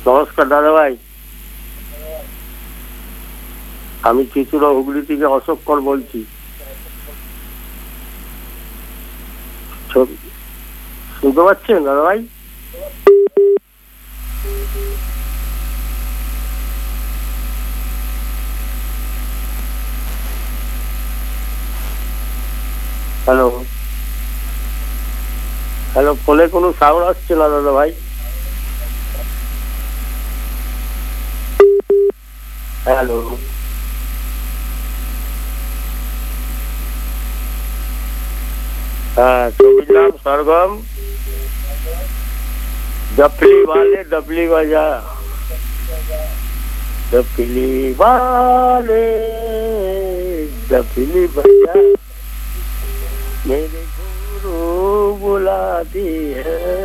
নমস্কার দাদা ভাই, আমি চিচুড়া হুগলি থেকে অশোক কর বলছি। শুনতে পাচ্ছেন দাদা ভাই? হ্যালো হ্যালো, ফোনে কোনো সাউন্ড আসছে না দাদা ভাই। হ্যালো हाँ, ছবির নাম সরগম। डफली वाले डफली बजा, डफली वाले डफली बजा, मेरे गुरु बुलाती है।